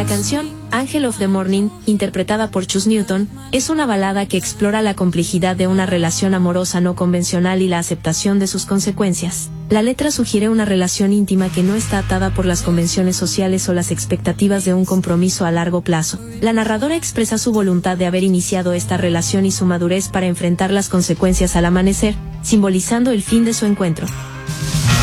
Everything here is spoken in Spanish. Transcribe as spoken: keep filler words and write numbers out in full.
La canción, Angel of the Morning, interpretada por Chus Newton, es una balada que explora la complejidad de una relación amorosa no convencional y la aceptación de sus consecuencias. La letra sugiere una relación íntima que no está atada por las convenciones sociales o las expectativas de un compromiso a largo plazo. La narradora expresa su voluntad de haber iniciado esta relación y su madurez para enfrentar las consecuencias al amanecer, simbolizando el fin de su encuentro.